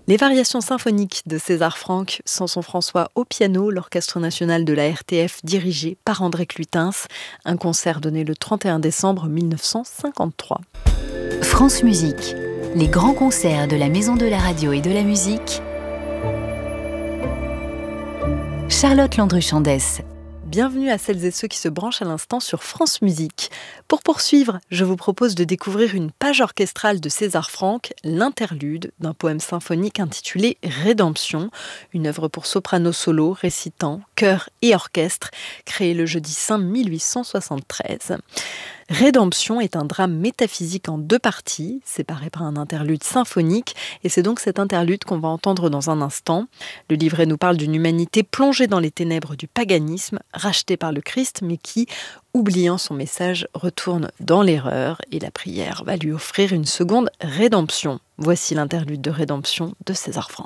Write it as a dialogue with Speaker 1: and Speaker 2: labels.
Speaker 1: Les variations symphoniques de César Franck, Samson François au piano, l'Orchestre national de la RTF dirigé par André Clutens, un concert donné le 31 décembre 1953.
Speaker 2: France Musique, les grands concerts de la Maison de la Radio et de la Musique. Charlotte Landru-Chandès.
Speaker 1: Bienvenue à celles et ceux qui se branchent à l'instant sur France Musique. Pour poursuivre, je vous propose de découvrir une page orchestrale de César Franck, l'interlude d'un poème symphonique intitulé Rédemption, une œuvre pour soprano solo, récitant, chœur et orchestre, créée le jeudi saint 1873. Rédemption est un drame métaphysique en deux parties, séparé par un interlude symphonique, et c'est donc cet interlude qu'on va entendre dans un instant. Le livret nous parle d'une humanité plongée dans les ténèbres du paganisme, rachetée par le Christ, mais qui, oubliant son message, retourne dans l'erreur, et la prière va lui offrir une seconde rédemption. Voici l'interlude de Rédemption de César Franck.